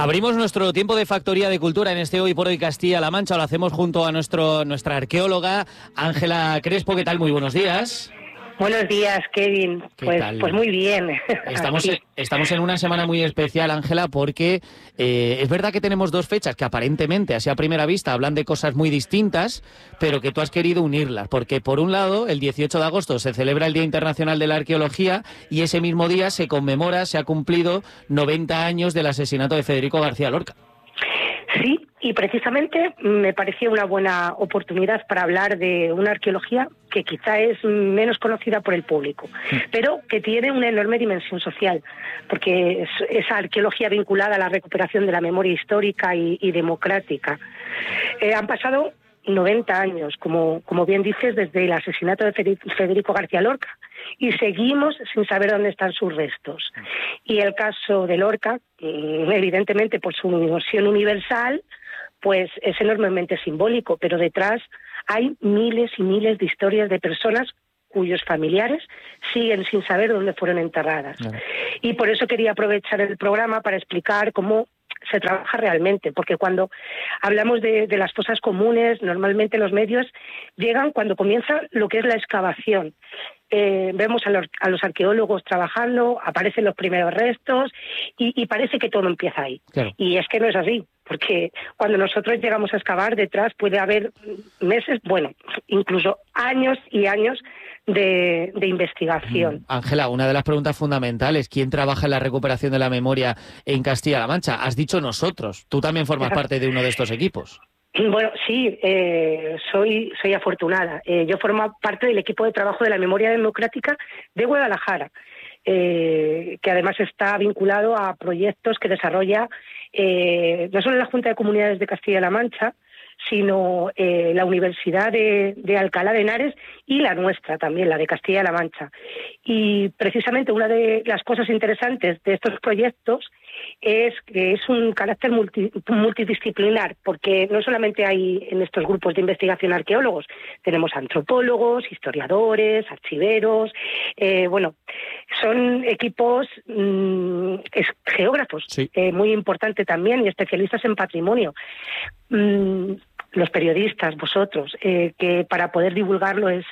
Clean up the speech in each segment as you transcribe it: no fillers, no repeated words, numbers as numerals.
Abrimos nuestro tiempo de factoría de cultura en este Hoy por Hoy Castilla-La Mancha. Lo hacemos junto a nuestra arqueóloga Ángela Crespo. ¿Qué tal? Muy buenos días. Buenos días, Kevin. Pues muy bien. Estamos en una semana muy especial, Ángela, porque es verdad que tenemos dos fechas que aparentemente, así a primera vista, hablan de cosas muy distintas, pero que tú has querido unirlas. Porque, por un lado, el 18 de agosto se celebra el Día Internacional de la Arqueología y ese mismo día se ha cumplido 90 años del asesinato de Federico García Lorca. Sí, y precisamente me parecía una buena oportunidad para hablar de una arqueología que quizá es menos conocida por el público, pero que tiene una enorme dimensión social, porque es esa arqueología vinculada a la recuperación de la memoria histórica y democrática. Han pasado 90 años, como bien dices, desde el asesinato de Federico García Lorca, y seguimos sin saber dónde están sus restos. Y el caso de Lorca, evidentemente por su dimensión universal, pues es enormemente simbólico, pero detrás hay miles y miles de historias de personas cuyos familiares siguen sin saber dónde fueron enterradas. Claro. Y por eso quería aprovechar el programa para explicar cómo se trabaja realmente, porque cuando hablamos de las fosas comunes, normalmente los medios llegan cuando comienza lo que es la excavación. Vemos a los arqueólogos trabajando, aparecen los primeros restos y parece que todo empieza ahí. Claro. Y es que no es así, porque cuando nosotros llegamos a excavar, detrás puede haber meses, bueno, incluso años y años de investigación. Ángela, una de las preguntas fundamentales, ¿quién trabaja en la recuperación de la memoria en Castilla-La Mancha? Has dicho nosotros, tú también formas parte de uno de estos equipos. Bueno, sí, soy afortunada. Yo formo parte del equipo de trabajo de la memoria democrática de Guadalajara, que además está vinculado a proyectos que desarrolla no solo la Junta de Comunidades de Castilla-La Mancha, sino la Universidad de Alcalá de Henares y la nuestra también, la de Castilla-La Mancha. Y precisamente una de las cosas interesantes de estos proyectos es que es un carácter multidisciplinar, porque no solamente hay en estos grupos de investigación arqueólogos, tenemos antropólogos, historiadores, archiveros, son equipos geógrafos, sí. Muy importante también, y especialistas en patrimonio. Los periodistas, vosotros, que para poder divulgarlo es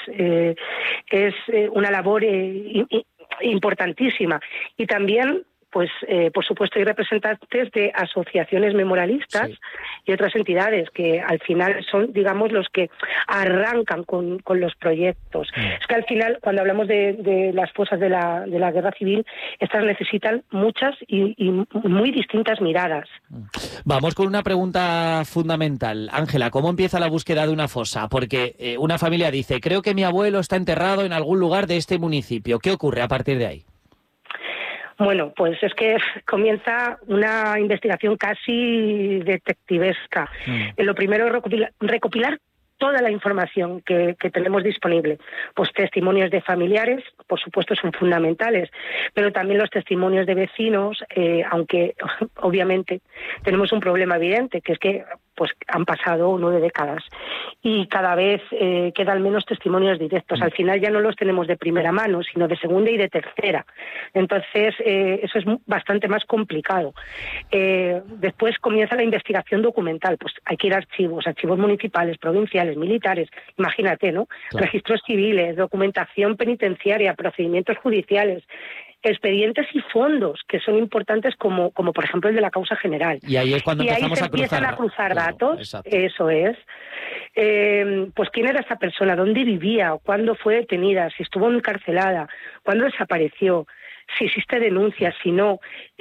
una labor importantísima. Y también, pues, por supuesto, hay representantes de asociaciones memorialistas, sí, y otras entidades que al final son, digamos, los que arrancan con los proyectos. Es que al final, cuando hablamos de las fosas de la guerra civil, estas necesitan muchas y muy distintas miradas. Vamos con una pregunta fundamental. Ángela, ¿cómo empieza la búsqueda de una fosa? Porque una familia dice, creo que mi abuelo está enterrado en algún lugar de este municipio. ¿Qué ocurre a partir de ahí? Bueno, pues es que comienza una investigación casi detectivesca. Lo primero es recopilar toda la información que tenemos disponible. Pues testimonios de familiares, por supuesto, son fundamentales, pero también los testimonios de vecinos, aunque obviamente tenemos un problema evidente, que es que pues han pasado 9 décadas y cada vez quedan menos testimonios directos. Al final ya no los tenemos de primera mano, sino de segunda y de tercera. Entonces, eso es bastante más complicado. Después comienza la investigación documental. Pues hay que ir a archivos municipales, provinciales, militares, imagínate, ¿no? Claro. Registros civiles, documentación penitenciaria, procedimientos judiciales, expedientes y fondos que son importantes como por ejemplo el de la causa general. Y ahí es cuando empezamos a cruzar datos, exacto. Eso es. Pues quién era esta persona, dónde vivía, cuándo fue detenida, si estuvo encarcelada, cuándo desapareció, si existe denuncia, si no,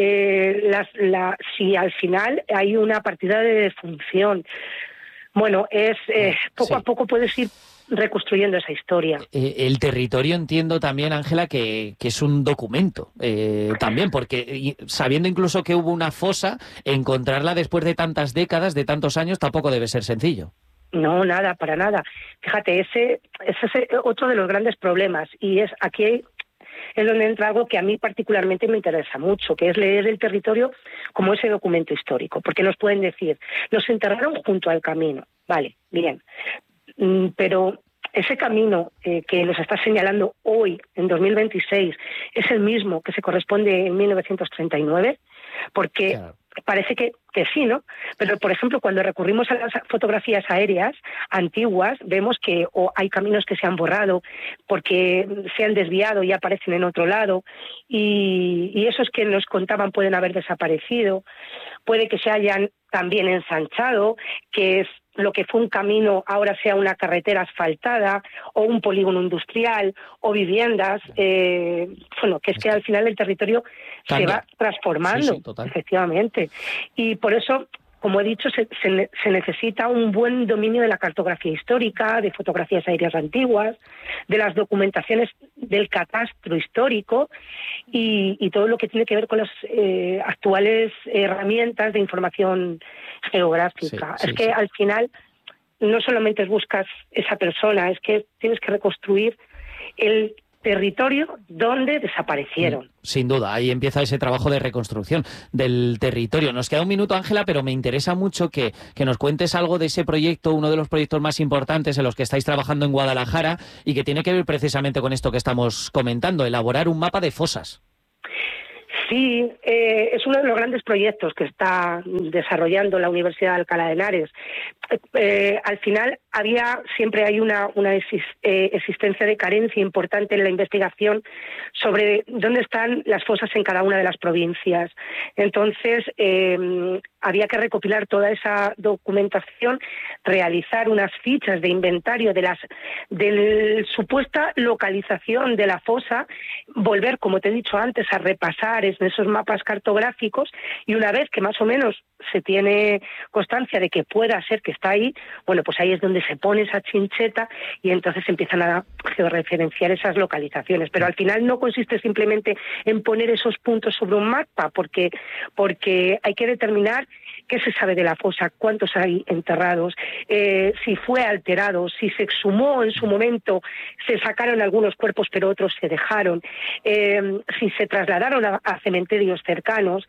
si al final hay una partida de defunción. Bueno, poco a poco puedes ir reconstruyendo esa historia. El territorio, entiendo también, Ángela, que es un documento también, porque sabiendo incluso que hubo una fosa, encontrarla después de tantas décadas, de tantos años, tampoco debe ser sencillo. No, nada, para nada. Fíjate, ese es otro de los grandes problemas, y aquí es donde entra algo que a mí particularmente me interesa mucho, que es leer el territorio como ese documento histórico, porque nos pueden decir, los enterraron junto al camino, vale, bien, pero ese camino que nos está señalando hoy, en 2026, es el mismo que se corresponde en 1939, porque parece que sí, ¿no? Pero, por ejemplo, cuando recurrimos a las fotografías aéreas antiguas, vemos que o hay caminos que se han borrado porque se han desviado y aparecen en otro lado, y esos que nos contaban pueden haber desaparecido, puede que se hayan también ensanchado, que es lo que fue un camino ahora sea una carretera asfaltada o un polígono industrial o viviendas, bueno, que es que al final el territorio se va transformando, efectivamente. Y por eso, como he dicho, se necesita un buen dominio de la cartografía histórica, de fotografías aéreas antiguas, de las documentaciones del catastro histórico y todo lo que tiene que ver con las actuales herramientas de información geográfica. Es que al final no solamente buscas esa persona, es que tienes que reconstruir el territorio donde desaparecieron. Sin duda, ahí empieza ese trabajo de reconstrucción del territorio. Nos queda un minuto, Ángela, pero me interesa mucho que nos cuentes algo de ese proyecto, uno de los proyectos más importantes en los que estáis trabajando en Guadalajara y que tiene que ver precisamente con esto que estamos comentando, elaborar un mapa de fosas. Sí, es uno de los grandes proyectos que está desarrollando la Universidad de Alcalá de Henares. Al final siempre hay una existencia de carencia importante en la investigación sobre dónde están las fosas en cada una de las provincias. Entonces, había que recopilar toda esa documentación, realizar unas fichas de inventario de la supuesta localización de la fosa, volver, como te he dicho antes, a repasar esos mapas cartográficos, y una vez que más o menos se tiene constancia de que pueda ser que está ahí, bueno, pues ahí es donde se pone esa chincheta y entonces empiezan a georreferenciar esas localizaciones. Pero al final no consiste simplemente en poner esos puntos sobre un mapa, porque hay que determinar qué se sabe de la fosa, cuántos hay enterrados, si fue alterado, si se exhumó en su momento, se sacaron algunos cuerpos pero otros se dejaron, si se trasladaron a cementerios cercanos,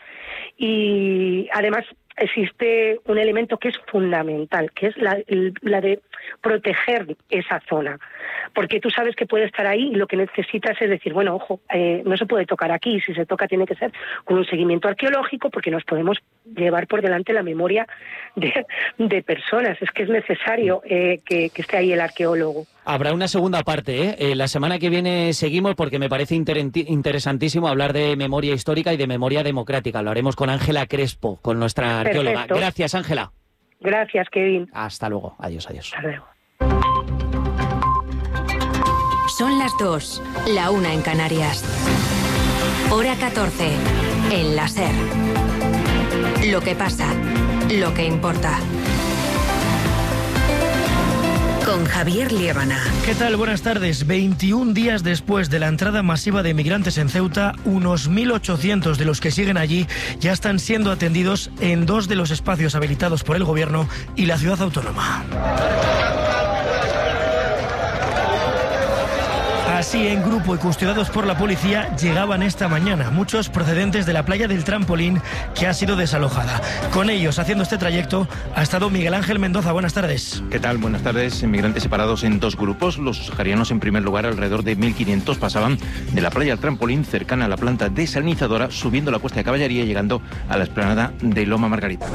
y además existe un elemento que es fundamental, que es la de proteger esa zona, porque tú sabes que puede estar ahí y lo que necesitas es decir, bueno, ojo, no se puede tocar aquí, si se toca tiene que ser con un seguimiento arqueológico, porque nos podemos llevar por delante la memoria de personas. Es que es necesario que esté ahí el arqueólogo. Habrá una segunda parte, ¿eh? La semana que viene seguimos, porque me parece interesantísimo hablar de memoria histórica y de memoria democrática. Lo haremos con Ángela Crespo, con nuestra arqueóloga. Perfecto. Gracias, Ángela. Gracias, Kevin. Hasta luego. Adiós. Hasta luego. Son las 2, la 1 en Canarias. Hora 14, en la SER. Lo que pasa, lo que importa. Con Javier Liébana. ¿Qué tal? Buenas tardes. 21 días después de la entrada masiva de migrantes en Ceuta, unos 1.800 de los que siguen allí ya están siendo atendidos en 2 de los espacios habilitados por el Gobierno y la ciudad autónoma. Así, en grupo y custodiados por la policía, llegaban esta mañana, muchos procedentes de la playa del Trampolín, que ha sido desalojada. Con ellos, haciendo este trayecto, ha estado Miguel Ángel Mendoza. Buenas tardes. ¿Qué tal? Buenas tardes. Inmigrantes separados en 2 grupos. Los saharianos, en primer lugar, alrededor de 1.500, pasaban de la playa del Trampolín, cercana a la planta desalinizadora, subiendo la Cuesta de Caballería y llegando a la explanada de Loma Margarita.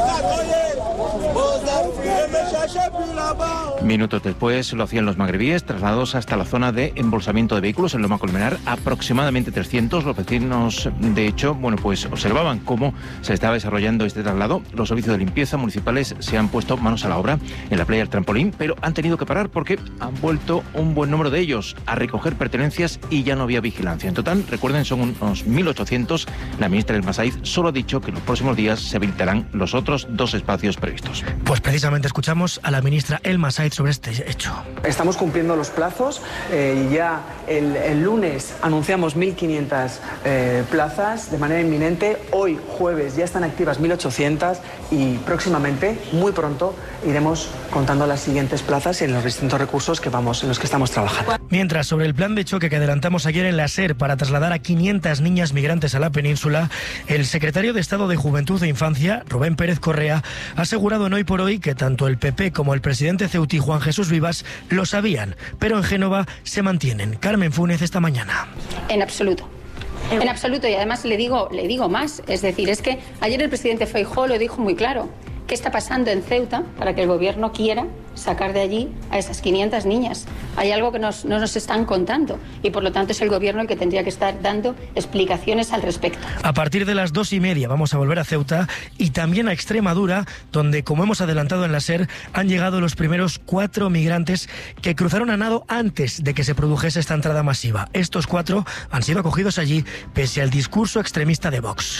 Minutos después lo hacían los magrebíes, trasladados hasta la zona de embolsamiento de vehículos en Loma Colmenar, aproximadamente 300. Los vecinos, de hecho, pues observaban cómo se estaba desarrollando este traslado. Los servicios de limpieza municipales se han puesto manos a la obra en la playa del Trampolín, pero han tenido que parar porque han vuelto un buen número de ellos a recoger pertenencias y ya no había vigilancia. En total, recuerden, son unos 1.800. La ministra del Masaiz solo ha dicho que en los próximos días se habilitarán los otros 2 espacios previstos. Pues precisamente escuchamos a la ministra El Masaiz sobre este hecho. Estamos cumpliendo los plazos y ya el lunes anunciamos 1.500 plazas de manera inminente. Hoy, jueves, ya están activas 1.800 y próximamente, muy pronto, iremos contando las siguientes plazas en los distintos recursos en los que estamos trabajando. Mientras, sobre el plan de choque que adelantamos ayer en la SER para trasladar a 500 niñas migrantes a la península, el secretario de Estado de Juventud e Infancia, Rubén Pérez Correa, ha asegurado en Hoy por Hoy que tanto el PP como el presidente ceutí, Juan Jesús Vivas, lo sabían, pero en Génova se mantienen. Carmen Fúnez, esta mañana. En absoluto. En absoluto, y además le digo más, es decir, es que ayer el presidente Feijóo lo dijo muy claro. ¿Qué está pasando en Ceuta para que el gobierno quiera sacar de allí a esas 500 niñas? Hay algo que no nos están contando y por lo tanto es el gobierno el que tendría que estar dando explicaciones al respecto. A partir de las 2:30 vamos a volver a Ceuta y también a Extremadura, donde, como hemos adelantado en la SER, han llegado los primeros 4 migrantes que cruzaron a nado antes de que se produjese esta entrada masiva. Estos 4 han sido acogidos allí pese al discurso extremista de Vox.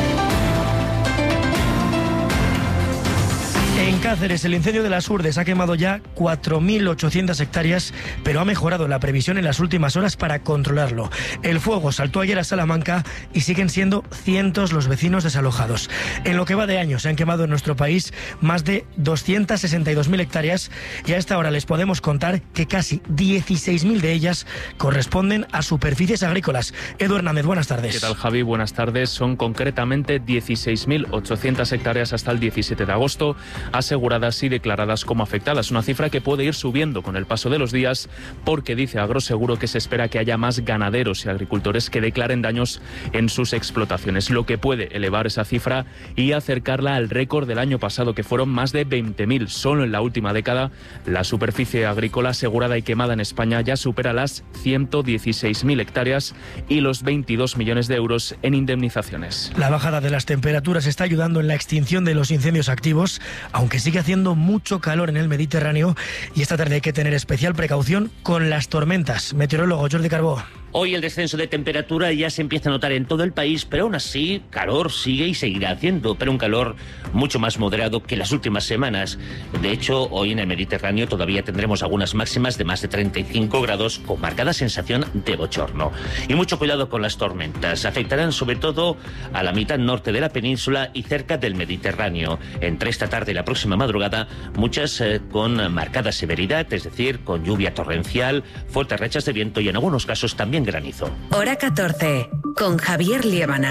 En Cáceres, el incendio de las Urdes ha quemado ya 4.800 hectáreas, pero ha mejorado la previsión en las últimas horas para controlarlo. El fuego saltó ayer a Salamanca y siguen siendo cientos los vecinos desalojados. En lo que va de año se han quemado en nuestro país más de 262.000 hectáreas y a esta hora les podemos contar que casi 16.000 de ellas corresponden a superficies agrícolas. Edu Hernández, buenas tardes. ¿Qué tal, Javi? Buenas tardes. Son concretamente 16.800 hectáreas hasta el 17 de agosto. Aseguradas y declaradas como afectadas, una cifra que puede ir subiendo con el paso de los días porque dice Agroseguro que se espera que haya más ganaderos y agricultores que declaren daños en sus explotaciones, lo que puede elevar esa cifra y acercarla al récord del año pasado, que fueron más de 20.000. Solo en la última década la superficie agrícola asegurada y quemada en España ya supera las 116.000 hectáreas y los 22 millones de euros en indemnizaciones. La bajada de las temperaturas está ayudando en la extinción de los incendios activos, aunque sigue haciendo mucho calor en el Mediterráneo y esta tarde hay que tener especial precaución con las tormentas. Meteorólogo Jordi Carbó. Hoy el descenso de temperatura ya se empieza a notar en todo el país, pero aún así calor sigue y seguirá haciendo, pero un calor mucho más moderado que las últimas semanas. De hecho, hoy en el Mediterráneo todavía tendremos algunas máximas de más de 35 grados con marcada sensación de bochorno. Y mucho cuidado con las tormentas. Afectarán sobre todo a la mitad norte de la península y cerca del Mediterráneo. Entre esta tarde y la próxima madrugada, muchas con marcada severidad, es decir, con lluvia torrencial, fuertes rachas de viento y en algunos casos también granizo. Hora 14, con Javier Liébana.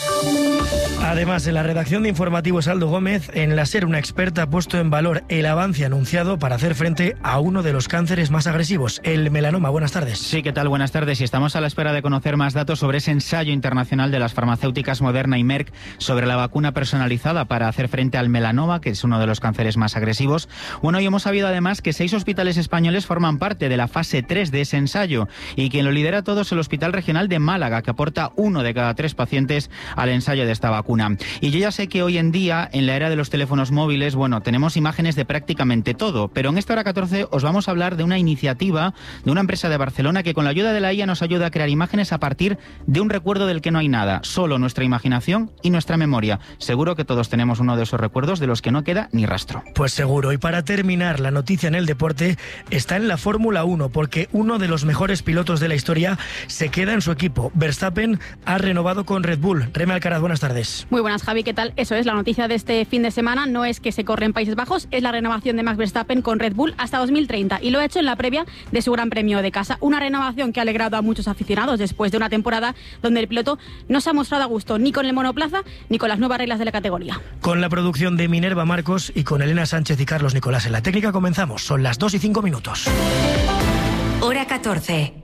Además, en la redacción de informativos Aldo Gómez, en la SER una experta ha puesto en valor el avance anunciado para hacer frente a uno de los cánceres más agresivos, el melanoma. Buenas tardes. Sí, ¿qué tal? Buenas tardes. Y estamos a la espera de conocer más datos sobre ese ensayo internacional de las farmacéuticas Moderna y Merck sobre la vacuna personalizada para hacer frente al melanoma, que es uno de los cánceres más agresivos. Bueno, y hemos sabido además que 6 hospitales españoles forman parte de la fase 3 de ese ensayo y quien lo lidera todo es el Hospital Regional de Málaga, que aporta 1 de cada 3 pacientes al ensayo de esta vacuna. Y yo ya sé que hoy en día, en la era de los teléfonos móviles, bueno, tenemos imágenes de prácticamente todo, pero en esta hora 14 os vamos a hablar de una iniciativa de una empresa de Barcelona que con la ayuda de la IA nos ayuda a crear imágenes a partir de un recuerdo del que no hay nada, solo nuestra imaginación y nuestra memoria. Seguro que todos tenemos uno de esos recuerdos de los que no queda ni rastro. Pues seguro. Y para terminar, la noticia en el deporte está en la Fórmula 1, porque uno de los mejores pilotos de la historia se queda en su equipo. Verstappen ha renovado con Red Bull. Reme Alcaraz, buenas tardes. Muy buenas, Javi, ¿qué tal? Eso es, la noticia de este fin de semana no es que se corre en Países Bajos, es la renovación de Max Verstappen con Red Bull hasta 2030 y lo ha hecho en la previa de su Gran Premio de casa. Una renovación que ha alegrado a muchos aficionados después de una temporada donde el piloto no se ha mostrado a gusto ni con el monoplaza ni con las nuevas reglas de la categoría. Con la producción de Minerva Marcos y con Elena Sánchez y Carlos Nicolás en la técnica comenzamos. Son las 2:05. Hora 14.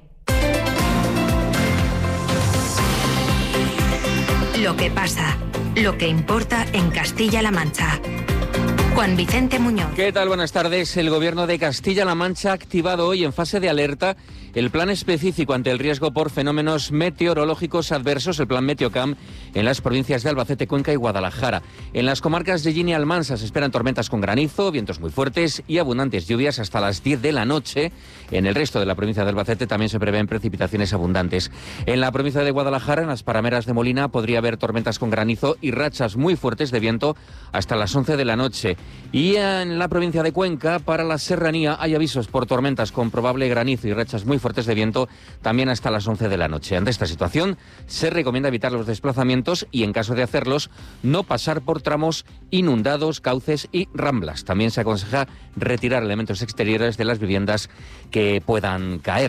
Lo que pasa, lo que importa en Castilla-La Mancha. Juan Vicente Muñoz. ¿Qué tal? Buenas tardes. El Gobierno de Castilla-La Mancha ha activado hoy en fase de alerta el plan específico ante el riesgo por fenómenos meteorológicos adversos, el plan Meteocam, en las provincias de Albacete, Cuenca y Guadalajara. En las comarcas de Llini y Almansa se esperan tormentas con granizo, vientos muy fuertes y abundantes lluvias hasta las 10 de la noche. En el resto de la provincia de Albacete también se prevén precipitaciones abundantes. En la provincia de Guadalajara, en las Parameras de Molina, podría haber tormentas con granizo y rachas muy fuertes de viento hasta las 11 de la noche. Y en la provincia de Cuenca, para la serranía, hay avisos por tormentas con probable granizo y rachas muy fuertes de viento también hasta las 11 de la noche. Ante esta situación, se recomienda evitar los desplazamientos y, en caso de hacerlos, no pasar por tramos inundados, cauces y ramblas. También se aconseja retirar elementos exteriores de las viviendas que puedan caer.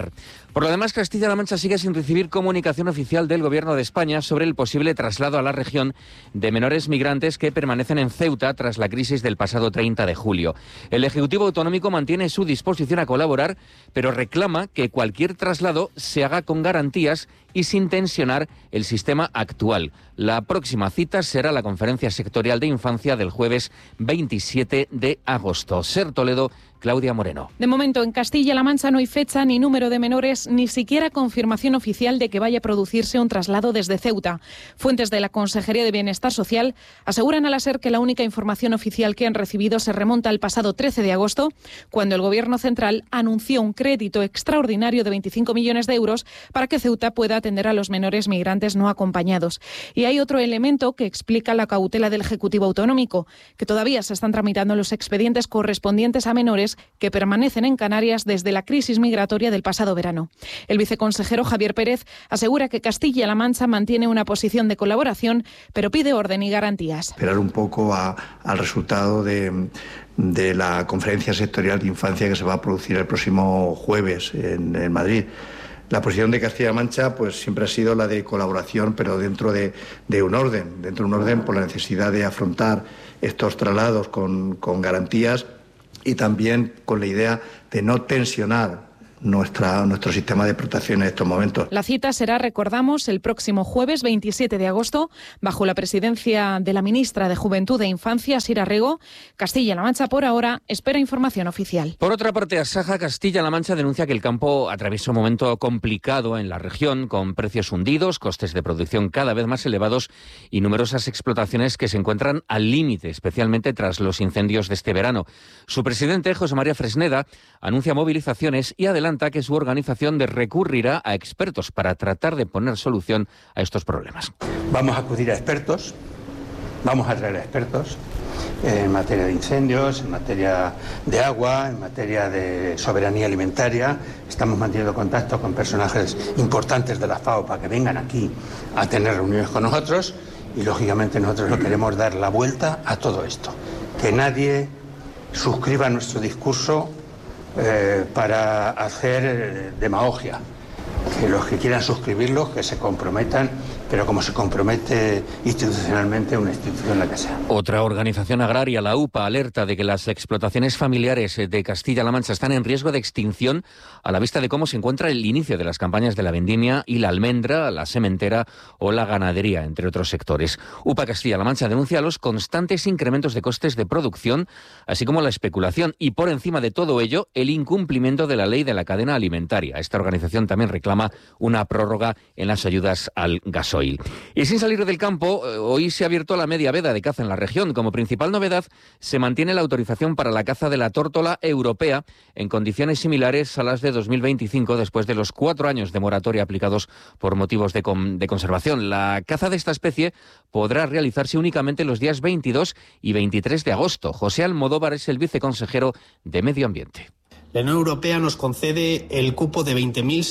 Por lo demás, Castilla-La Mancha sigue sin recibir comunicación oficial del Gobierno de España sobre el posible traslado a la región de menores migrantes que permanecen en Ceuta tras la crisis del pasado 30 de julio. El Ejecutivo Autonómico mantiene su disposición a colaborar, pero reclama que cualquier traslado se haga con garantías y sin tensionar el sistema actual. La próxima cita será la Conferencia Sectorial de Infancia del jueves 27 de agosto. Ser Toledo, Claudia Moreno. De momento, en Castilla-La Mancha no hay fecha ni número de menores, ni siquiera confirmación oficial de que vaya a producirse un traslado desde Ceuta. Fuentes de la Consejería de Bienestar Social aseguran a la SER que la única información oficial que han recibido se remonta al pasado 13 de agosto, cuando el Gobierno central anunció un crédito extraordinario de 25 millones de euros para que Ceuta pueda atender a los menores migrantes no acompañados. Y hay otro elemento que explica la cautela del Ejecutivo Autonómico, que todavía se están tramitando los expedientes correspondientes a menores que permanecen en Canarias desde la crisis migratoria del pasado verano. El viceconsejero Javier Pérez asegura que Castilla-La Mancha mantiene una posición de colaboración, pero pide orden y garantías. Esperar un poco al resultado de la conferencia sectorial de infancia que se va a producir el próximo jueves en Madrid. La posición de Castilla-La Mancha pues siempre ha sido la de colaboración, pero dentro de un orden por la necesidad de afrontar estos traslados con garantías y también con la idea de no tensionar nuestro sistema de protección en estos momentos. La cita será, recordamos, el próximo jueves 27 de agosto, bajo la presidencia de la ministra de Juventud e Infancia, Sira Rego. Castilla-La Mancha, por ahora, espera información oficial. Por otra parte, Asaja Castilla-La Mancha denuncia que el campo atraviesa un momento complicado en la región, con precios hundidos, costes de producción cada vez más elevados y numerosas explotaciones que se encuentran al límite, especialmente tras los incendios de este verano. Su presidente, José María Fresneda, anuncia movilizaciones y adelanta que su organización recurrirá a expertos para tratar de poner solución a estos problemas. Vamos a acudir a expertos, vamos a traer a expertos en materia de incendios, en materia de agua, en materia de soberanía alimentaria. Estamos manteniendo contacto con personajes importantes de la FAO para que vengan aquí a tener reuniones con nosotros y, lógicamente, nosotros le queremos dar la vuelta a todo esto. Que nadie suscriba nuestro discurso para hacer demagogia. Que los que quieran suscribirlo, que se comprometan, pero como se compromete institucionalmente una institución la que sea. Otra organización agraria, la UPA, alerta de que las explotaciones familiares de Castilla-La Mancha están en riesgo de extinción a la vista de cómo se encuentra el inicio de las campañas de la vendimia y la almendra, la sementera o la ganadería, entre otros sectores. UPA Castilla-La Mancha denuncia los constantes incrementos de costes de producción, así como la especulación y, por encima de todo ello, el incumplimiento de la ley de la cadena alimentaria. Esta organización también reclama una prórroga en las ayudas al gasoil. Y sin salir del campo, hoy se ha abierto la media veda de caza en la región. Como principal novedad, se mantiene la autorización para la caza de la tórtola europea en condiciones similares a las de 2025, después de los 4 años de moratoria aplicados por motivos de conservación. La caza de esta especie podrá realizarse únicamente los días 22 y 23 de agosto. José Almodóvar es el viceconsejero de Medio Ambiente. La Unión Europea nos concede el cupo de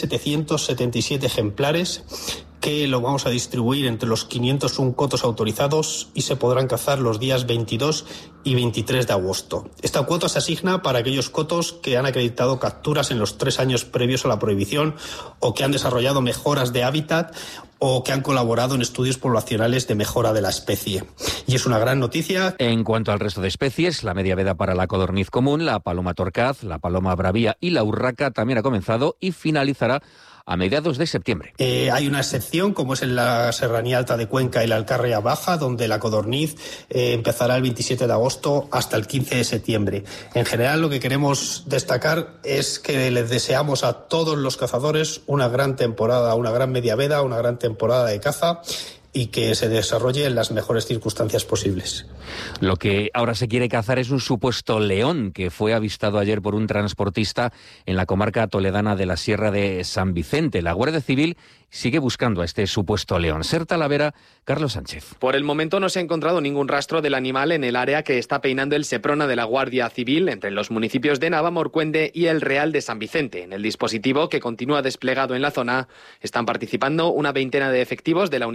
20.777 ejemplares que lo vamos a distribuir entre los 501 cotos autorizados y se podrán cazar los días 22 y 23 de agosto. Esta cuota se asigna para aquellos cotos que han acreditado capturas en los 3 años previos a la prohibición o que han desarrollado mejoras de hábitat o que han colaborado en estudios poblacionales de mejora de la especie. Y es una gran noticia. En cuanto al resto de especies, la media veda para la codorniz común, la paloma torcaz, la paloma bravía y la urraca también ha comenzado y finalizará a mediados de septiembre. Hay una excepción, como es en la Serranía Alta de Cuenca y la Alcarria Baja, donde la codorniz empezará el 27 de agosto hasta el 15 de septiembre. En general, lo que queremos destacar es que les deseamos a todos los cazadores una gran temporada, una gran media veda, una gran temporada de caza y que se desarrolle en las mejores circunstancias posibles. Lo que ahora se quiere cazar es un supuesto león que fue avistado ayer por un transportista en la comarca toledana de la Sierra de San Vicente. La Guardia Civil sigue buscando a este supuesto león. Ser Talavera, Carlos Sánchez. Por el momento no se ha encontrado ningún rastro del animal en el área que está peinando el Seprona de la Guardia Civil entre los municipios de Navamorcuende y el Real de San Vicente. En el dispositivo, que continúa desplegado en la zona, están participando una veintena de efectivos de la Unidad de Seguridad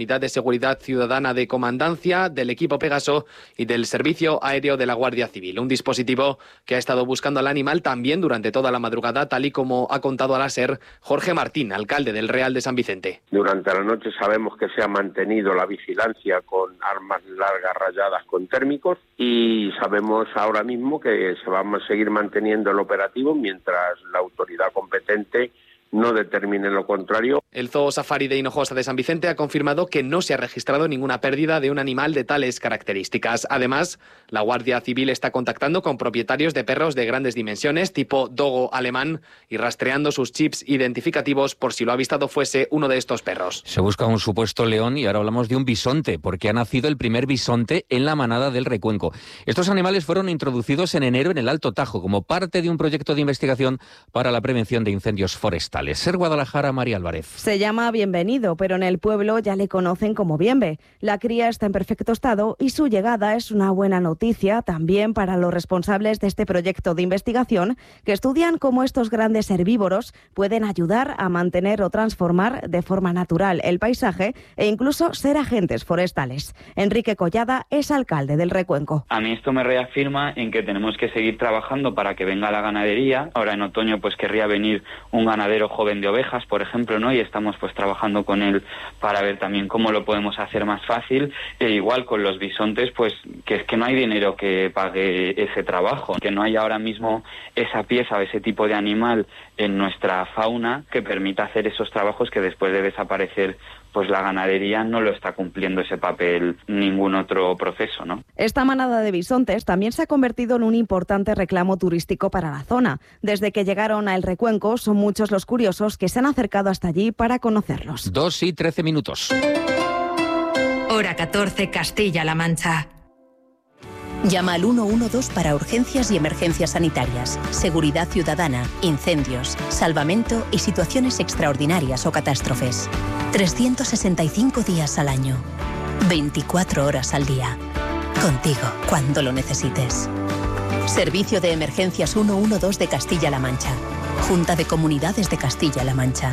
Seguridad Ciudadana de Comandancia, del equipo Pegaso y del Servicio Aéreo de la Guardia Civil. Un dispositivo que ha estado buscando al animal también durante toda la madrugada, tal y como ha contado a la SER Jorge Martín, alcalde del Real de San Vicente. Durante la noche sabemos que se ha mantenido la vigilancia con armas largas rayadas con térmicos y sabemos ahora mismo que se va a seguir manteniendo el operativo mientras la autoridad competente no determine lo contrario. El Zoo Safari de Hinojosa de San Vicente ha confirmado que no se ha registrado ninguna pérdida de un animal de tales características. Además, la Guardia Civil está contactando con propietarios de perros de grandes dimensiones, tipo dogo alemán, y rastreando sus chips identificativos por si lo avistado fuese uno de estos perros. Se busca un supuesto león y ahora hablamos de un bisonte, porque ha nacido el primer bisonte en la manada del Recuenco. Estos animales fueron introducidos en enero en el Alto Tajo como parte de un proyecto de investigación para la prevención de incendios forestales. SER Guadalajara, María Álvarez. Se llama Bienvenido, pero en el pueblo ya le conocen como Bienve. La cría está en perfecto estado y su llegada es una buena noticia también para los responsables de este proyecto de investigación que estudian cómo estos grandes herbívoros pueden ayudar a mantener o transformar de forma natural el paisaje e incluso ser agentes forestales. Enrique Collada es alcalde del Recuenco. A mí esto me reafirma en que tenemos que seguir trabajando para que venga la ganadería. Ahora en otoño pues querría venir un ganadero joven de ovejas, por ejemplo, ¿no? Y estamos pues trabajando con él para ver también cómo lo podemos hacer más fácil. E igual con los bisontes, pues que es que no hay dinero que pague ese trabajo, que no hay ahora mismo esa pieza o ese tipo de animal en nuestra fauna que permita hacer esos trabajos que después de desaparecer pues la ganadería no lo está cumpliendo ese papel ningún otro proceso, ¿no? Esta manada de bisontes también se ha convertido en un importante reclamo turístico para la zona. Desde que llegaron a El Recuenco son muchos los curiosos que se han acercado hasta allí para conocerlos. 2:13. Hora 14, Castilla-La Mancha. Llama al 112 para urgencias y emergencias sanitarias, seguridad ciudadana, incendios, salvamento y situaciones extraordinarias o catástrofes. 365 días al año, 24 horas al día. Contigo cuando lo necesites. Servicio de Emergencias 112 de Castilla-La Mancha. Junta de Comunidades de Castilla-La Mancha.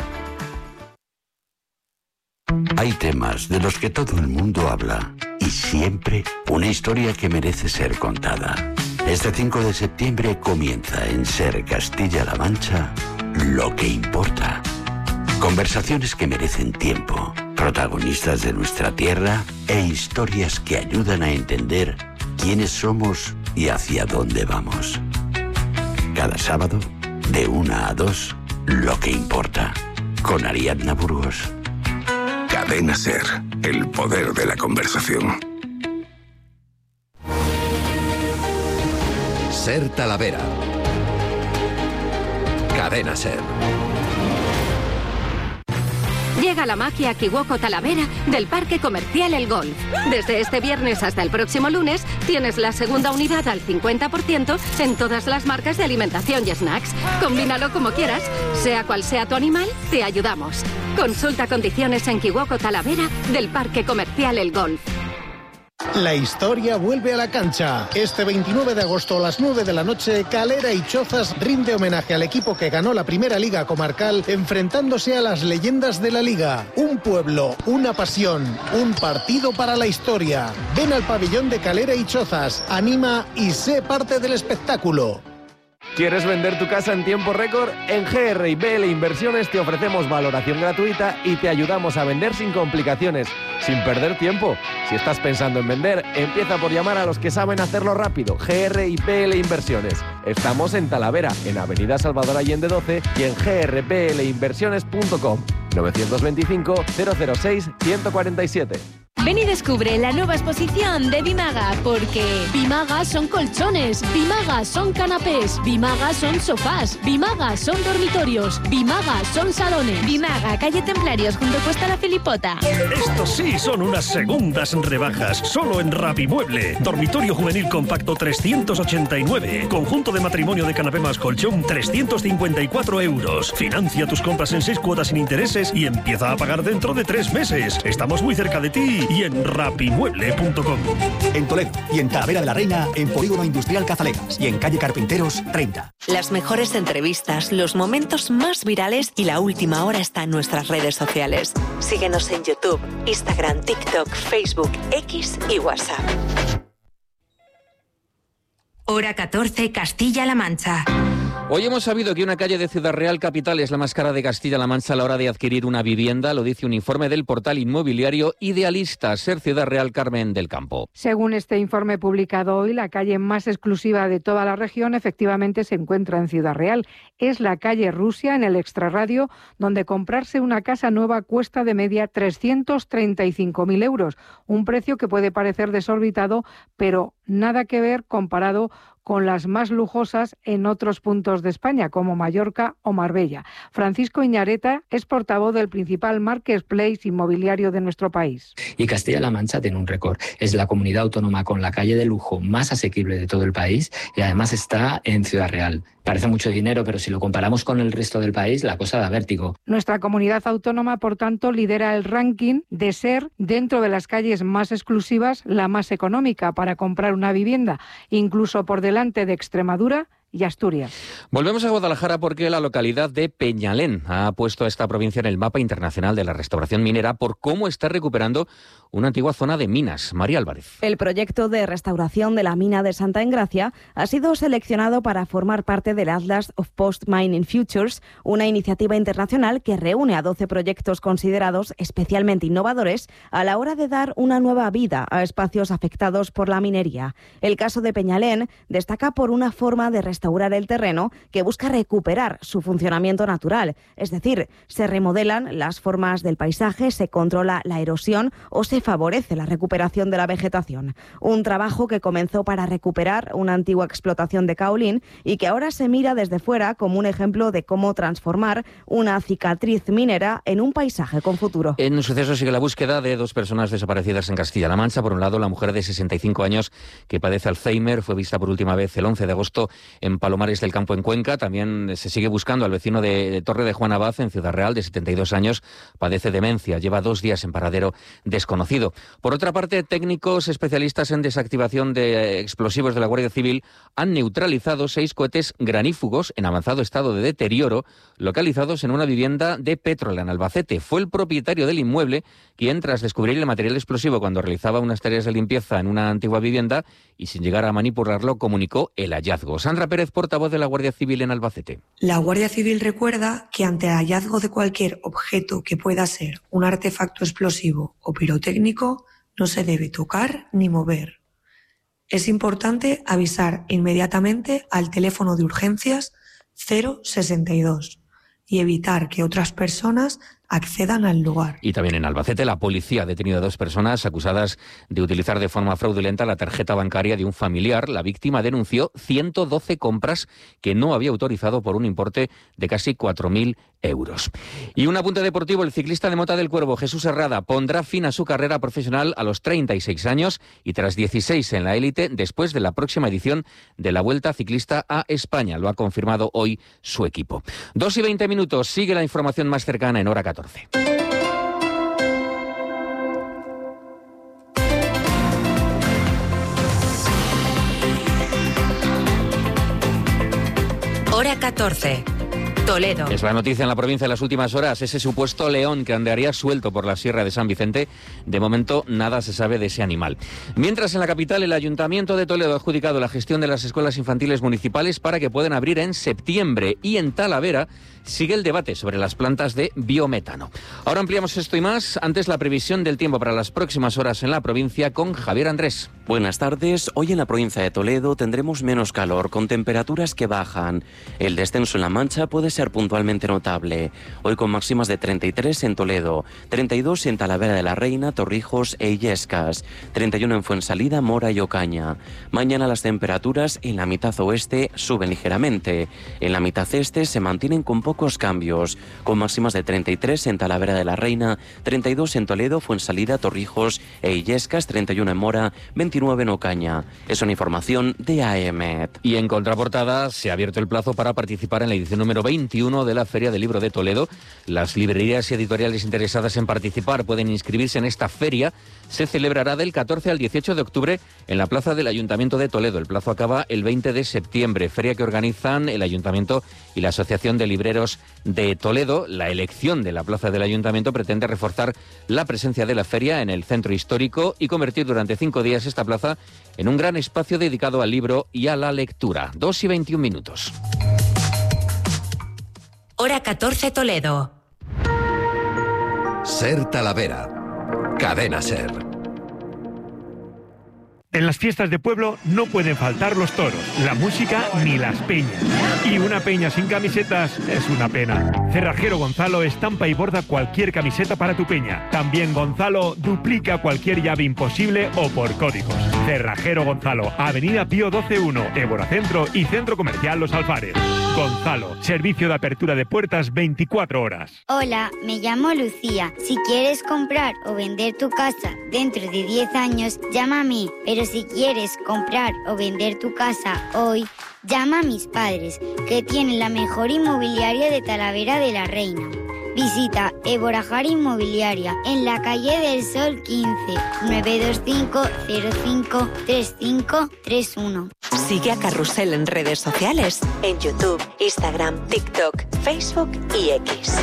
Hay temas de los que todo el mundo habla y siempre una historia que merece ser contada. Este 5 de septiembre comienza en SER Castilla-La Mancha Lo que importa. Conversaciones que merecen tiempo, protagonistas de nuestra tierra e historias que ayudan a entender quiénes somos y hacia dónde vamos. Cada sábado, de 1 a 2, Lo que importa, con Ariadna Burgos. Cadena SER, el poder de la conversación. SER Talavera. Cadena SER. Llega la magia Kiwoko Talavera del Parque Comercial El Golf. Desde este viernes hasta el próximo lunes tienes la segunda unidad al 50% en todas las marcas de alimentación y snacks. Combínalo como quieras, sea cual sea tu animal, te ayudamos. Consulta condiciones en Kiwoko Talavera del Parque Comercial El Golf. La historia vuelve a la cancha. Este 29 de agosto a las 9 de la noche, Calera y Chozas rinde homenaje al equipo que ganó la primera Liga Comarcal enfrentándose a las leyendas de la Liga. Un pueblo, una pasión, un partido para la historia. Ven al pabellón de Calera y Chozas, anima y sé parte del espectáculo. ¿Quieres vender tu casa en tiempo récord? En GR&BL Inversiones te ofrecemos valoración gratuita y te ayudamos a vender sin complicaciones, sin perder tiempo. Si estás pensando en vender, empieza por llamar a los que saben hacerlo rápido. GR&BL Inversiones. Estamos en Talavera, en Avenida Salvador Allende 12 y en grplinversiones.com. 925 006 147. Ven y descubre la nueva exposición de Bimaga, porque Bimaga son colchones, Bimaga son canapés, Bimaga son sofás, Bimaga son dormitorios, Bimaga son salones. Bimaga, calle Templarios, junto a Puesta la Filipota. Estos sí son unas segundas rebajas, solo en Rapimueble. Dormitorio juvenil compacto 389, conjunto de matrimonio de canapé más colchón 354 euros. Financia tus compras en 6 cuotas sin intereses y empieza a pagar dentro de 3 meses. Estamos muy cerca de ti y en rapimueble.com. En Toledo y en Talavera de la Reina, en Polígono Industrial Cazalegas y en calle Carpinteros 30. Las mejores entrevistas, los momentos más virales y la última hora está en nuestras redes sociales. Síguenos en YouTube, Instagram, TikTok, Facebook, X y WhatsApp. Hora 14, Castilla-La Mancha. Hoy hemos sabido que una calle de Ciudad Real capital es la más cara de Castilla-La Mancha a la hora de adquirir una vivienda, lo dice un informe del portal inmobiliario Idealista, Ser Ciudad Real. Carmen del Campo. Según este informe publicado hoy, la calle más exclusiva de toda la región efectivamente se encuentra en Ciudad Real. Es la calle Rusia, en el extrarradio, donde comprarse una casa nueva cuesta de media 335.000 euros, un precio que puede parecer desorbitado, pero nada que ver comparado con las más lujosas en otros puntos de España, como Mallorca o Marbella. Francisco Iñareta es portavoz del principal marketplace inmobiliario de nuestro país. Y Castilla-La Mancha tiene un récord. Es la comunidad autónoma con la calle de lujo más asequible de todo el país y además está en Ciudad Real. Parece mucho dinero, pero si lo comparamos con el resto del país, la cosa da vértigo. Nuestra comunidad autónoma, por tanto, lidera el ranking de ser, dentro de las calles más exclusivas, la más económica para comprar una vivienda, incluso por delante de Extremadura y Asturias. Volvemos a Guadalajara porque la localidad de Peñalén ha puesto a esta provincia en el mapa internacional de la restauración minera por cómo está recuperando una antigua zona de minas. María Álvarez. El proyecto de restauración de la mina de Santa Engracia ha sido seleccionado para formar parte del Atlas of Post-Mining Futures, una iniciativa internacional que reúne a 12 proyectos considerados especialmente innovadores a la hora de dar una nueva vida a espacios afectados por la minería. El caso de Peñalén destaca por una forma de restaurar el terreno que busca recuperar su funcionamiento natural, es decir, se remodelan las formas del paisaje, se controla la erosión o se favorece la recuperación de la vegetación. Un trabajo que comenzó para recuperar una antigua explotación de caolín y que ahora se mira desde fuera como un ejemplo de cómo transformar una cicatriz minera en un paisaje con futuro. En un suceso sigue la búsqueda de 2 personas desaparecidas en Castilla-La Mancha. Por un lado, la mujer de 65 años que padece Alzheimer fue vista por última vez el 11 de agosto en Palomares del Campo, en Cuenca. También se sigue buscando al vecino de Torre de Juan Abad, en Ciudad Real, de 72 años. Padece demencia. Lleva 2 días en paradero desconocido. Por otra parte, técnicos especialistas en desactivación de explosivos de la Guardia Civil han neutralizado 6 cohetes granífugos en avanzado estado de deterioro localizados en una vivienda de Pétrola, en Albacete. Fue el propietario del inmueble quien, tras descubrir el material explosivo cuando realizaba unas tareas de limpieza en una antigua vivienda y sin llegar a manipularlo, comunicó el hallazgo. Sandra Pérez, portavoz de la Guardia Civil en Albacete. La Guardia Civil recuerda que ante el hallazgo de cualquier objeto que pueda ser un artefacto explosivo o pirotécnico, no se debe tocar ni mover. Es importante avisar inmediatamente al teléfono de urgencias 062 y evitar que otras personas accedan al lugar. Y también en Albacete, la policía ha detenido a 2 personas acusadas de utilizar de forma fraudulenta la tarjeta bancaria de un familiar. La víctima denunció 112 compras que no había autorizado por un importe de casi 4.000 euros. Y un apunte deportivo: el ciclista de Mota del Cuervo, Jesús Herrada, pondrá fin a su carrera profesional a los 36 años y tras 16 en la élite, después de la próxima edición de la Vuelta Ciclista a España. Lo ha confirmado hoy su equipo. 2:20, sigue la información más cercana en Hora 14. Hora 14. Toledo. Es la noticia en la provincia en las últimas horas. Ese supuesto león que andaría suelto por la Sierra de San Vicente. De momento nada se sabe de ese animal. Mientras, en la capital, el Ayuntamiento de Toledo ha adjudicado la gestión de las escuelas infantiles municipales para que puedan abrir en septiembre. Y en Talavera sigue el debate sobre las plantas de biometano. Ahora ampliamos esto y más. Antes, la previsión del tiempo para las próximas horas en la provincia con Javier Andrés. Buenas tardes. Hoy en la provincia de Toledo tendremos menos calor, con temperaturas que bajan. El descenso en la Mancha puede ser puntualmente notable. Hoy con máximas de 33 en Toledo, 32 en Talavera de la Reina, Torrijos e Illescas, 31 en Fuensalida, Mora y Ocaña. Mañana las temperaturas en la mitad oeste suben ligeramente. En la mitad este se mantienen con pocos cambios, con máximas de 33 en Talavera de la Reina, 32 en Toledo, Fuensalida, Torrijos e Illescas, 31 en Mora, 29 en Ocaña. Es una información de AEMET. Y en contraportada se ha abierto el plazo para participar en la edición número 20 21 de la Feria del Libro de Toledo. Las librerías y editoriales interesadas en participar pueden inscribirse en esta feria. Se celebrará del 14 al 18 de octubre en la plaza del Ayuntamiento de Toledo. El plazo acaba el 20 de septiembre. Feria que organizan el Ayuntamiento y la Asociación de Libreros de Toledo. La elección de la plaza del Ayuntamiento pretende reforzar la presencia de la feria en el centro histórico y convertir durante 5 días esta plaza en un gran espacio dedicado al libro y a la lectura. 2:21. Hora 14 Toledo. Ser Talavera. Cadena Ser. En las fiestas de pueblo no pueden faltar los toros, la música ni las peñas. Y una peña sin camisetas es una pena. Cerrajero Gonzalo estampa y borda cualquier camiseta para tu peña. También Gonzalo duplica cualquier llave imposible o por códigos. Cerrajero Gonzalo, Avenida Pío 12-1, Évora Centro y Centro Comercial Los Alfares. Gonzalo, servicio de apertura de puertas 24 horas. Hola, me llamo Lucía. Si quieres comprar o vender tu casa dentro de 10 años, llama a mí. Pero si quieres comprar o vender tu casa hoy, llama a mis padres, que tienen la mejor inmobiliaria de Talavera de la Reina. Visita Eborajar Inmobiliaria en la calle del Sol 15, 925 05 3531. Sigue a Carrusel en redes sociales, en YouTube, Instagram, TikTok, Facebook y X.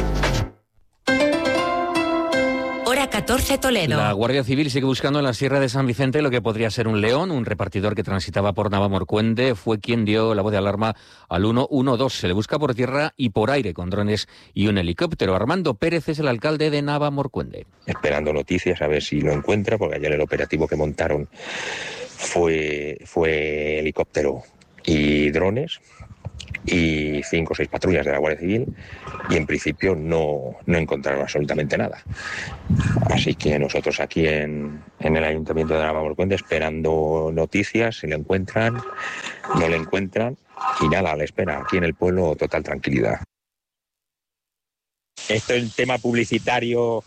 Hora 14 Toledo. La Guardia Civil sigue buscando en la Sierra de San Vicente lo que podría ser un león. Un repartidor que transitaba por Navamorcuende fue quien dio la voz de alarma al 112. Se le busca por tierra y por aire con drones y un helicóptero. Armando Pérez es el alcalde de Navamorcuende. Esperando noticias a ver si lo encuentra, porque ayer el operativo que montaron fue helicóptero y drones y 5 o 6 patrullas de la Guardia Civil, y en principio no encontraron absolutamente nada. Así que nosotros aquí en el Ayuntamiento de Navamorcuende esperando noticias, si lo encuentran, no lo encuentran, y nada, a la espera, aquí en el pueblo total tranquilidad. Esto es un tema publicitario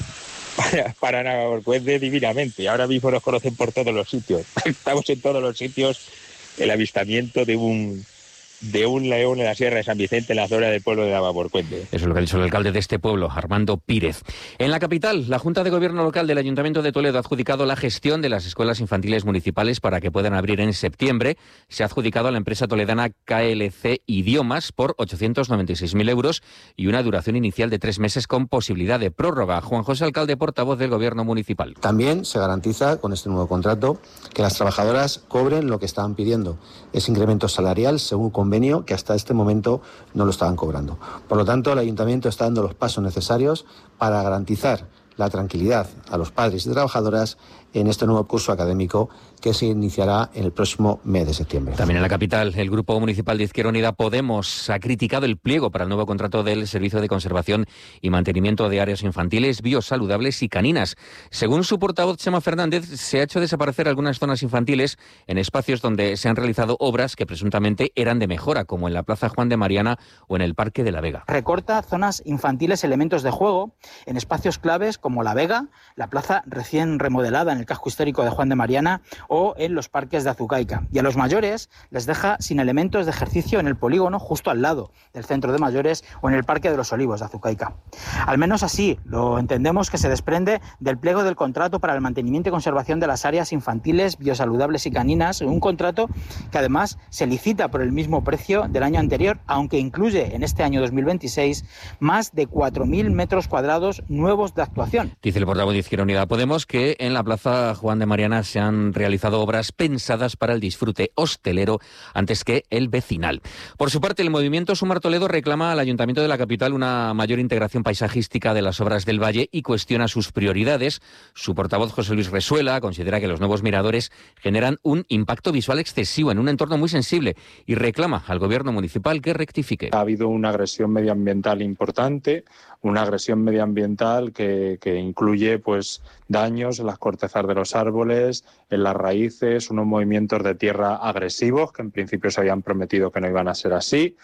para Navamorcuende divinamente. Ahora mismo nos conocen por todos los sitios. Estamos en todos los sitios. El avistamiento de un león en la Sierra de San Vicente, en la zona del pueblo de Navamorcuende. Eso es lo que ha dicho el alcalde de este pueblo, Armando Pírez. En la capital, la Junta de Gobierno Local del Ayuntamiento de Toledo ha adjudicado la gestión de las escuelas infantiles municipales para que puedan abrir en septiembre. Se ha adjudicado a la empresa toledana KLC Idiomas por 896.000 euros y una duración inicial de 3 meses con posibilidad de prórroga. Juan José Alcalde, portavoz del Gobierno Municipal. También se garantiza con este nuevo contrato que las trabajadoras cobren lo que estaban pidiendo, ese incremento salarial según convenio que hasta este momento no lo estaban cobrando. Por lo tanto, el Ayuntamiento está dando los pasos necesarios para garantizar la tranquilidad a los padres y trabajadoras en este nuevo curso académico que se iniciará en el próximo mes de septiembre. También en la capital, el Grupo Municipal de Izquierda Unida Podemos ha criticado el pliego para el nuevo contrato del Servicio de Conservación y Mantenimiento de Áreas Infantiles, Biosaludables y Caninas. Según su portavoz, Chema Fernández, se ha hecho desaparecer algunas zonas infantiles en espacios donde se han realizado obras que presuntamente eran de mejora, como en la Plaza Juan de Mariana o en el Parque de la Vega. Recorta zonas infantiles, elementos de juego, en espacios claves como la Vega, la plaza recién remodelada en el casco histórico de Juan de Mariana o en los parques de Azucaica. Y a los mayores les deja sin elementos de ejercicio en el polígono justo al lado del centro de mayores o en el Parque de los Olivos de Azucaica. Al menos así lo entendemos que se desprende del pliego del contrato para el mantenimiento y conservación de las áreas infantiles, biosaludables y caninas, un contrato que además se licita por el mismo precio del año anterior, aunque incluye en este año 2026 más de 4.000 metros cuadrados nuevos de actuación. Dice el portavoz de Izquierda Unida Podemos que en la Plaza Juan de Mariana se han realizado obras pensadas para el disfrute hostelero antes que el vecinal. Por su parte, el movimiento Sumar Toledo reclama al Ayuntamiento de la capital una mayor integración paisajística de las obras del Valle y cuestiona sus prioridades. Su portavoz, José Luis Resuela, considera que los nuevos miradores generan un impacto visual excesivo en un entorno muy sensible y reclama al Gobierno municipal que rectifique. Ha habido una agresión medioambiental importante, una agresión medioambiental que incluye pues daños en las cortezas de los árboles, en las raíces, unos movimientos de tierra agresivos que en principio se habían prometido que no iban a ser así,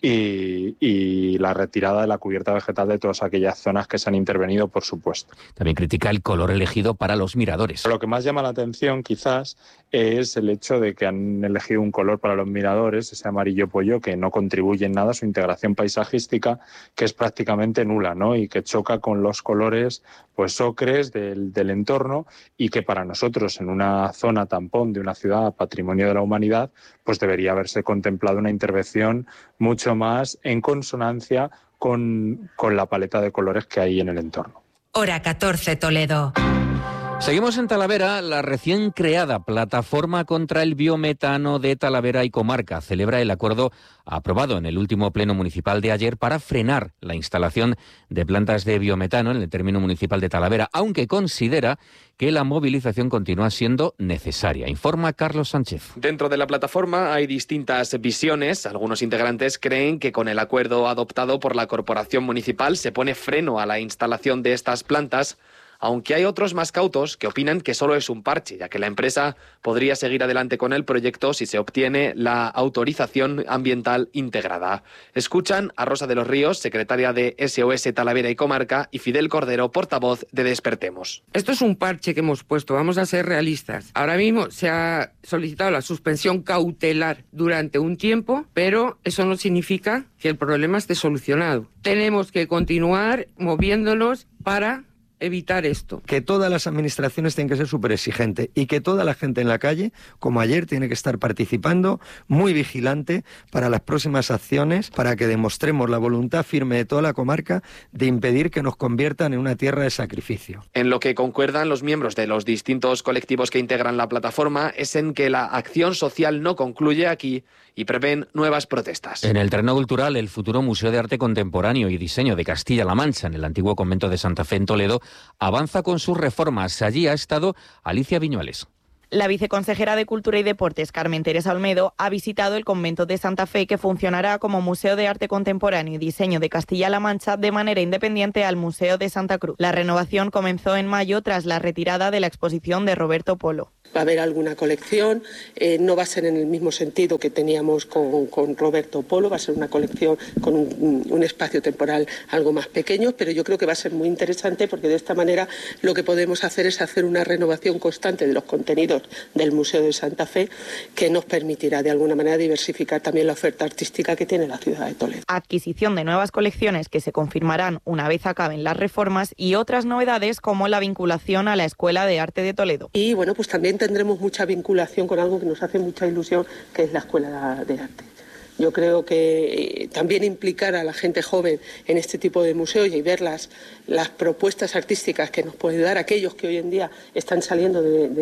y la retirada de la cubierta vegetal de todas aquellas zonas que se han intervenido, por supuesto. También critica el color elegido para los miradores. Lo que más llama la atención quizás es el hecho de que han elegido un color para los miradores, ese amarillo pollo, que no contribuye en nada a su integración paisajística, que es prácticamente nula, ¿no? Y que choca con los colores pues ocres del entorno, y que para nosotros, en una zona tampón de una ciudad patrimonio de la humanidad, pues debería haberse contemplado una intervención mucho más en consonancia con la paleta de colores que hay en el entorno. Hora 14 Toledo. Seguimos en Talavera. La recién creada Plataforma contra el Biometano de Talavera y Comarca celebra el acuerdo aprobado en el último pleno municipal de ayer para frenar la instalación de plantas de biometano en el término municipal de Talavera, aunque considera que la movilización continúa siendo necesaria. Informa Carlos Sánchez. Dentro de la plataforma hay distintas visiones. Algunos integrantes creen que con el acuerdo adoptado por la Corporación Municipal se pone freno a la instalación de estas plantas, aunque hay otros más cautos que opinan que solo es un parche, ya que la empresa podría seguir adelante con el proyecto si se obtiene la autorización ambiental integrada. Escuchan a Rosa de los Ríos, secretaria de SOS Talavera y Comarca, y Fidel Cordero, portavoz de Despertemos. Esto es un parche que hemos puesto, vamos a ser realistas. Ahora mismo se ha solicitado la suspensión cautelar durante un tiempo, pero eso no significa que el problema esté solucionado. Tenemos que continuar moviéndonos para evitar esto. Que todas las administraciones tienen que ser súper exigentes y que toda la gente en la calle, como ayer, tiene que estar participando, muy vigilante para las próximas acciones, para que demostremos la voluntad firme de toda la comarca de impedir que nos conviertan en una tierra de sacrificio. En lo que concuerdan los miembros de los distintos colectivos que integran la plataforma es en que la acción social no concluye aquí y prevén nuevas protestas. En el terreno cultural, el futuro Museo de Arte Contemporáneo y Diseño de Castilla-La Mancha, en el antiguo convento de Santa Fe en Toledo, avanza con sus reformas. Allí ha estado Alicia Viñuales. La viceconsejera de Cultura y Deportes, Carmen Teresa Olmedo, ha visitado el convento de Santa Fe, que funcionará como Museo de Arte Contemporáneo y Diseño de Castilla-La Mancha de manera independiente al Museo de Santa Cruz. La renovación comenzó en mayo tras la retirada de la exposición de Roberto Polo. Va a haber alguna colección, no va a ser en el mismo sentido que teníamos con Roberto Polo, va a ser una colección con un espacio temporal algo más pequeño, pero yo creo que va a ser muy interesante porque de esta manera lo que podemos hacer es hacer una renovación constante de los contenidos del Museo de Santa Fe, que nos permitirá de alguna manera diversificar también la oferta artística que tiene la ciudad de Toledo. Adquisición de nuevas colecciones que se confirmarán una vez acaben las reformas y otras novedades como la vinculación a la Escuela de Arte de Toledo. Y bueno, pues también tendremos mucha vinculación con algo que nos hace mucha ilusión, que es la Escuela de Arte. Yo creo que también implicar a la gente joven en este tipo de museos y ver las propuestas artísticas que nos puede dar aquellos que hoy en día están saliendo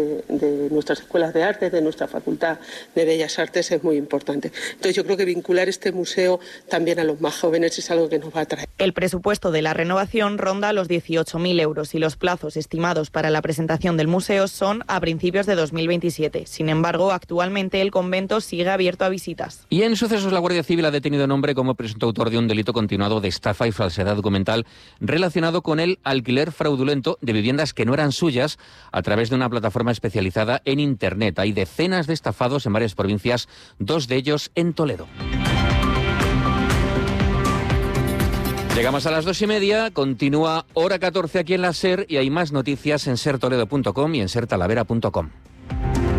de nuestras escuelas de arte, de nuestra Facultad de Bellas Artes, es muy importante. Entonces yo creo que vincular este museo también a los más jóvenes es algo que nos va a atraer. El presupuesto de la renovación ronda los 18.000 euros y los plazos estimados para la presentación del museo son a principios de 2027. Sin embargo, actualmente el convento sigue abierto a visitas. Y en sucesos, la Guardia Civil ha detenido a un hombre como presunto autor de un delito continuado de estafa y falsedad documental relacionado con el alquiler fraudulento de viviendas que no eran suyas a través de una plataforma especializada en Internet. Hay decenas de estafados en varias provincias, 2 de ellos en Toledo. Llegamos a las 2:30, continúa Hora 14 aquí en la SER y hay más noticias en sertoledo.com y en sertalavera.com.